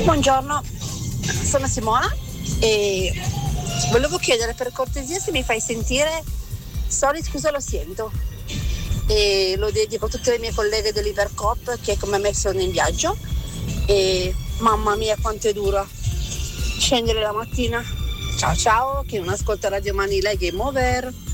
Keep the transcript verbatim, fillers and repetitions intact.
Buongiorno, sono Simona e volevo chiedere per cortesia se mi fai sentire Sorry scusa lo sento, e lo dedico a tutte le mie colleghe dell'Ipercop che come me sono in viaggio e mamma mia quanto è dura scendere la mattina. Ciao ciao, che non ascolta Radio Manila e Game Over.